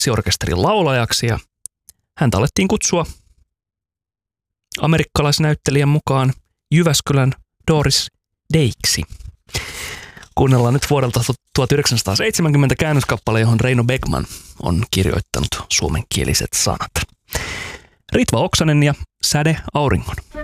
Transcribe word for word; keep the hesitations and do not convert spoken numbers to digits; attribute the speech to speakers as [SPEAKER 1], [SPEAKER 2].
[SPEAKER 1] tanssiorkesterin laulajaksi ja häntä alettiin kutsua amerikkalaisnäyttelijän mukaan Jyväskylän Doris Dayksi. Kuunnellaan nyt vuodelta tuhatyhdeksänsataaseitsemänkymmentä käännöskappale, johon Reino Beckman on kirjoittanut suomenkieliset sanat. Ritva Oksanen ja Säde auringon.